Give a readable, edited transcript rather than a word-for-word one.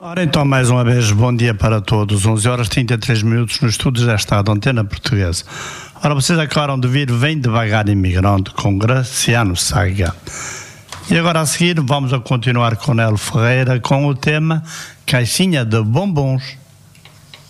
Ora então, mais uma vez, bom dia para todos. 11 horas 33 minutos nos estúdios desta Antena Portuguesa. Ora, vocês acabaram de vir Vem Devagar Imigrante com Graciano Saga. E agora a seguir vamos a continuar com Nelo Ferreira com o tema Caixinha de Bombons.